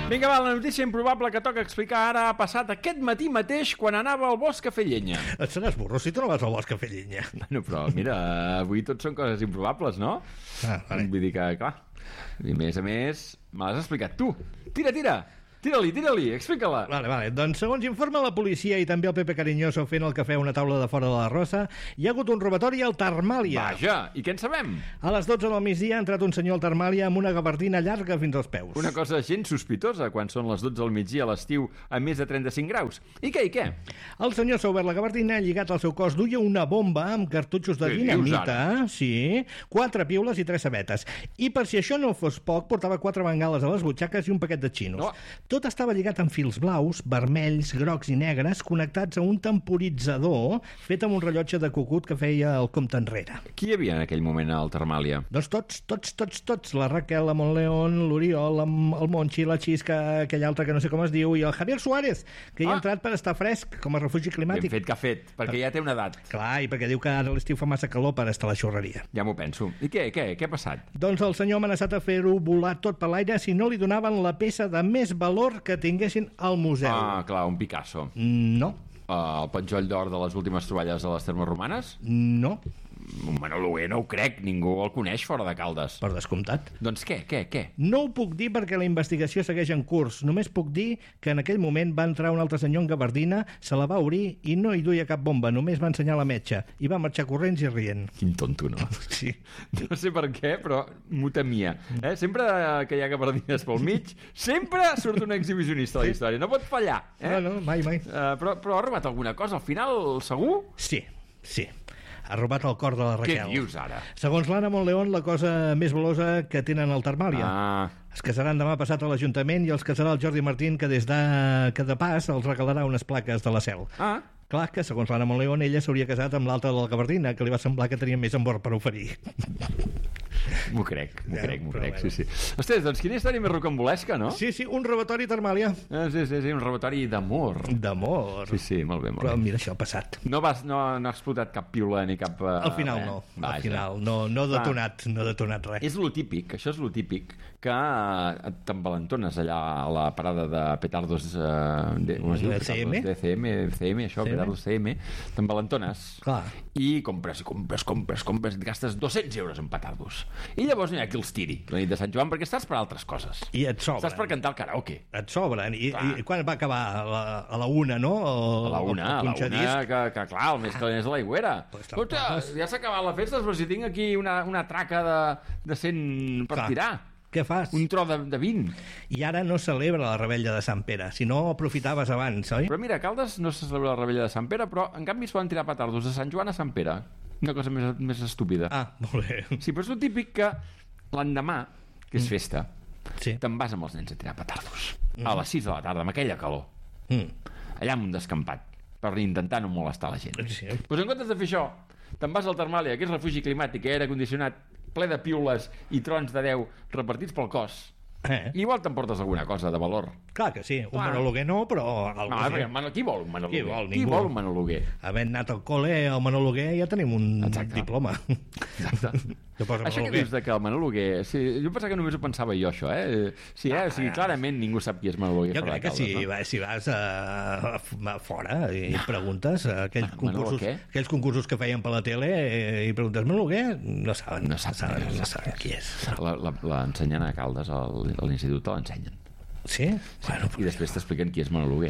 Vinga, va, la notícia improbable que toca explicar ara ha passat aquest matí mateix quan anava al bosc a fer llenya. Et seràs burro si tu no vas al bosc a fer llenya. Bueno, però mira, avui tot són coses improbables, no? Vale. Vull dir que, clar, i a més, me l'has explicat tu. Tira-li, explica-la. Vale. Doncs segons informa la policia i també el Pepe Cariñoso fent el cafè a una taula de fora de la Rosa, hi ha hagut un robatori al Termàlia. Vaja, i què en sabem? A les 12 del migdia ha entrat un senyor al Termàlia amb una gabardina llarga fins als peus. Una cosa gens sospitosa quan són les 12 del migdia a l'estiu a més de 35 graus. I què? El senyor s'ha obert la gabardina, lligat al seu cos duia una bomba amb cartutxos de Què dius dinamita, ara? sí, 4 piules i 3 sabetes. I per si això no fos poc, portava 4 bengales a les butxaques i un paquet de xinos. Oh. Tot estava lligat amb fils blaus, vermells, grocs i negres connectats a un temporitzador fet amb un rellotge de cucut que feia el compte enrere. Qui hi havia en aquell moment al Termàlia? Doncs tots. La Raquel, la Montleón, l'Oriol, el Monchi, la Xisca, aquell altre que no sé com es diu, i el Javier Suárez, que hi ha entrat per estar fresc com a refugi climàtic. Ben fet que ha fet, perquè ja té una edat. Clar, i perquè diu que ara a l'estiu fa massa calor per estar a la xurreria. Ja m'ho penso. I què ha passat? Doncs el senyor ha amenaçat a fer-ho volar tot per l'aire si no li donaven la peça de més valor que tinguessin al museu. Ah, clar, un Picasso. No. El penjoll d'or de les últimes troballes de les termes romanes? No, Un Manoluguer no ho crec, ningú el coneix fora de Caldes. per descomptat. Doncs què? No ho puc dir perquè la investigació segueix en curs. Només puc dir que en aquell moment va entrar un altre senyor en gabardina, se la va obrir i no hi duia cap bomba, només va ensenyar la metxa i va marxar corrents i rient. Quin tonto, no? Sí. No sé per què, però m'ho temia. Sempre que hi ha gabardines pel mig, sempre surt un exhibicionista a la història. No pot fallar. No, mai. Però ha robat alguna cosa al final, segur? Sí. Ha robat el cor de la Raquel. Què dius ara? Segons l'Anna Montleón, la cosa més velosa que tenen al Termàlia. Es casaran demà passat a l'Ajuntament i els casarà el Jordi Martín, que de pas els regalarà unes plaques de la Seu. Clar que, segons l'Anna Montleón, ella s'hauria casat amb l'altre de la gabardina, que li va semblar que tenia més embord per oferir. M'ho crec, sí. Ostres, doncs quina història més rocambolesca, no? Sí, un robatori a Termàlia. Sí, un robatori d'amor. D'amor. Sí, molt bé. Però mira, això ha passat. No ha explotat cap piula ni cap... Al final no. Al final no ha detonat res. És lo típic, això és lo típic, que t'envalentones allà a la parada de petardos CM, això, petardos CM, t'envalentones. Clar. I compres, gastes 200 euros en petardos. I llavors no hi ha qui els tiri la nit de Sant Joan perquè estàs per altres coses. I et sobren. Estàs per cantar al karaoke. Et sobren. I quan va acabar? A la una, no? A la una, que clar, el més calent és a l'aigüera. Escolta, ja s'ha acabat la festa, però si tinc aquí una traca de 100 per tirar. Què fas? Un tro de 20. I ara no celebra la Rebella de Sant Pere, si no aprofitaves abans, oi? Però mira, a Caldes no se celebra la Rebella de Sant Pere, però en canvi es poden tirar petardos de Sant Joan a Sant Pere. Una cosa més estúpida. Molt bé. Sí, però és el típic que l'endemà, que és festa, sí, te'n vas amb els nens a tirar petardos. A les 6 de la tarda, amb aquella calor. Allà en un descampat, per intentar no molestar la gent. Sí. Doncs en comptes de fer això, te'n vas al Termàlia, que és refugi climàtic, aire condicionat, ple de piules i trons de 10 repartits pel cos. Igual t'emportes alguna cosa de valor. Clar que sí, un Manoluguer no, però... Qui vol un Manoluguer? Qui vol un Manoluguer? Havent anat al col·le al Manoluguer ja tenim un diploma. Exacte. Això que dius que el Manoluguer... Sí, jo pensava que només ho pensava jo, això, Sí, clarament ningú sap qui és Manoluguer. Jo crec que si vas fora i preguntes aquells concursos que feien per la tele i preguntes Manoluguer, no saben qui és. L'ensenyen a Caldes, a l'institut l'ensenyen. Sí? Bueno, i després t'expliquen qui és Manoluguer.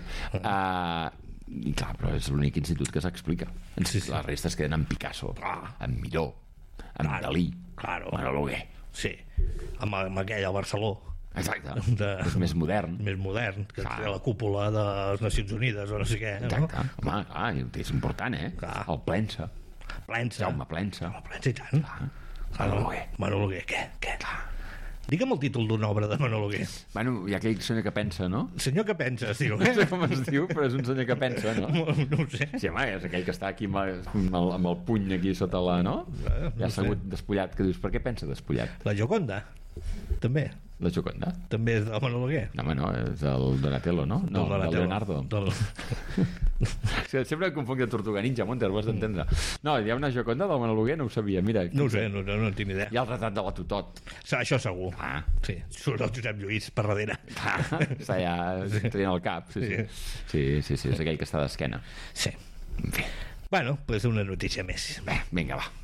I clar, però és l'únic institut que s'explica. La resta es queden amb Picasso, amb Miró, amb Dalí, Manoluguer. Sí, amb aquell al Barceló. Exacte, és més modern. Més modern, que és la cúpula de les Nacions Unides o no sé què. Exacte, home, clar, és important, el Plensa. Jaume Plensa. I tant. Manoluguer, què? Digue'm el títol d'una obra de Manoluguer. Bueno, hi ha aquell senyor que pensa, no? Senyor que pensa, es diu, No sé com es diu, però és un senyor que pensa, no? No ho sé. Sí, home, és aquell que està aquí amb el puny aquí sota la, no? Ja assegut despullat, que dius, per què pensa despullat? La Gioconda, també. La Gioconda? També és del Manoluguer. No, home, no, és el Donatello, no? No, del Leonardo. Sempre em confonc de Tortuga Ninja, Monter, ho has d'entendre. No, hi ha una Gioconda del Manoluguer, no ho sabia, mira. No ho sé, no en tinc idea. Hi ha el retrat de la Totot. Això segur. Sí, surt el Josep Lluís per darrere. Està ja traient el cap. Sí, és aquell que està d'esquena. Sí. Bueno, doncs una notícia més. Vinga, va.